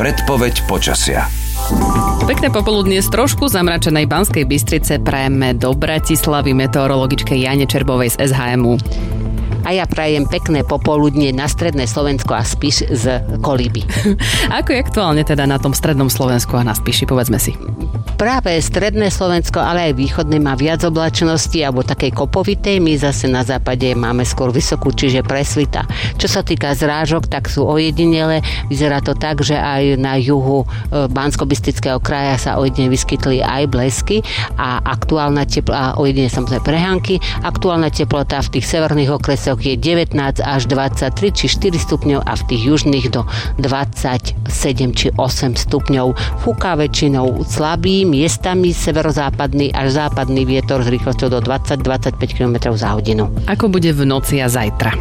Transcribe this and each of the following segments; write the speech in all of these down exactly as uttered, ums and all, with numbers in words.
Predpoveď počasia. Pekné popoludnie z trošku zamračenej Banskej Bystrice prajeme do Bratislavy meteorologičke Jane Čerbovej z es há em ú. A ja prajem pekné popoludnie na stredné Slovensko a Spiš z Kolíby. Ako je aktuálne teda na tom strednom Slovensku a na Spiši, povedzme si? Práve stredné Slovensko, ale aj východné má viac oblačnosti alebo takej kopovitej. My zase na západe máme skôr vysokú, čiže presvita. Čo sa týka zrážok, tak sú ojedinele. Vyzerá to tak, že aj na juhu Banskobystrického kraja sa ojedine vyskytli aj blesky a aktuálna teplota, ojedine samozrejme prehánky. Aktuálna teplota v tých severných okresoch je devätnásť až dvadsaťtri či štyri stupňov a v tých južných do dvadsaťsedem či osem stupňov. Fúka väčšinou slabý, miestami severozápadný až západný vietor s rýchlosťou do dvadsať až dvadsaťpäť kilometrov za hodinu. Ako bude v noci a zajtra?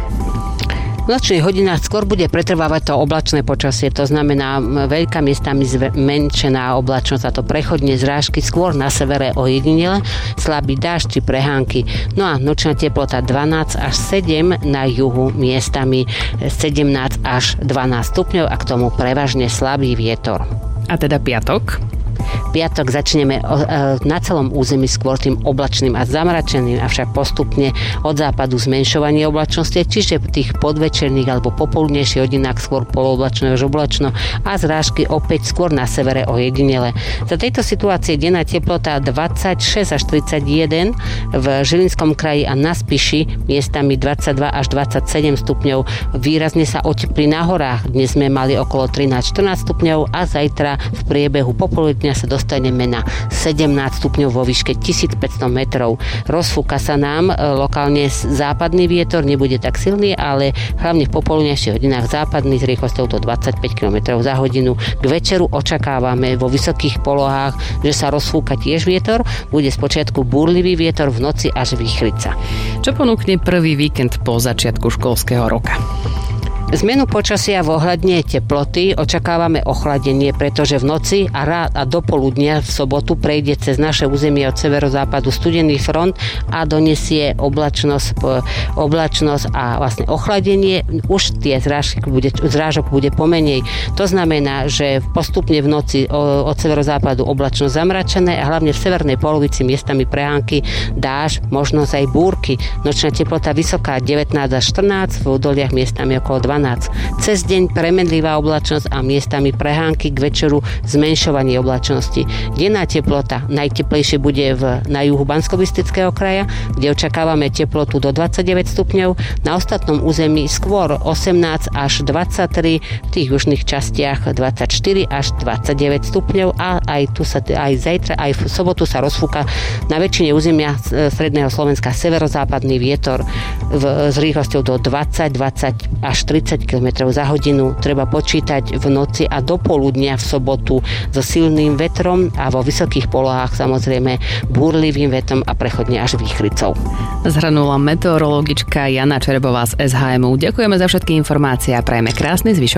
V nočných hodinách skôr bude pretrvávať to oblačné počasie, to znamená veľká miestami zmenšená oblačnosť, a to prechodne zrážky, skôr na severe ojedinele, slabý dážď či prehánky. No a nočná teplota dvanásť až sedem, na juhu miestami sedemnásť až dvanásť stupňov a k tomu prevažne slabý vietor. A teda piatok? Piatok začneme na celom území skôr tým oblačným a zamračeným, avšak postupne od západu zmenšovanie oblačnosti, čiže v tých podvečerných alebo popoludnejších hodinách skôr polooblačno až oblačno a zrážky opäť skôr na severe ojedinele. Za tejto situácie denná teplota dvadsaťšesť až tridsaťjeden, v Žilinskom kraji a na Spiši miestami dvadsaťdva až dvadsaťsedem stupňov. Výrazne sa oteplí na horách. Dnes sme mali okolo trinásť až štrnásť stupňov a zajtra v priebehu popoludnia sa dostaneme na sedemnásť stupňov vo výške tisícpäťsto metrov. Rozfúka sa nám lokálne západný vietor, nebude tak silný, ale hlavne v popoludnejších hodinách západný s rýchlosťou do dvadsaťpäť kilometrov za hodinu. K večeru očakávame vo vysokých polohách, že sa rozfúka tiež vietor, bude spočiatku búrlivý vietor, v noci až výchrica. Čo ponúkne prvý víkend po začiatku školského roka? Zmenu počasia v ohľadne teploty očakávame ochladenie, pretože v noci a, rá, a do poludnia v sobotu prejde cez naše územie od severozápadu studený front a donesie oblačnosť, oblačnosť a vlastne ochladenie. Už tie zrážky bude, zrážok bude pomenej. To znamená, že postupne v noci od severozápadu oblačnosť zamračené a hlavne v severnej polovici miestami prehánky, dáž, možnosť aj búrky. Nočná teplota vysoká devätnásť až štrnásť, v údoliach miestami okolo dvanásť. Cez deň premenlivá oblačnosť a miestami prehánky, k večeru zmenšovanie oblačnosti. Denná teplota najteplejšie bude v, na juhu Banskobystrického kraja, kde očakávame teplotu do dvadsaťdeväť stupňov, na ostatnom území skôr osemnásť až dvadsaťtri, v tých južných častiach dvadsaťštyri až dvadsaťdeväť stupňov a aj tu sa aj zajtra, aj v sobotu sa rozfúka na väčšine územia stredného Slovenska severozápadný vietor v, s rýchlosťou do dvadsať, dvadsať až tridsať kilometrov za hodinu. Treba počítať v noci a do poludnia v sobotu so silným vetrom a vo vysokých polohách samozrejme búrlivým vetrom a prechodne až výchricou. Zhrnula meteorologička Jana Čerbová z es há em ú. Ďakujeme za všetky informácie a prajeme krásny zvyšok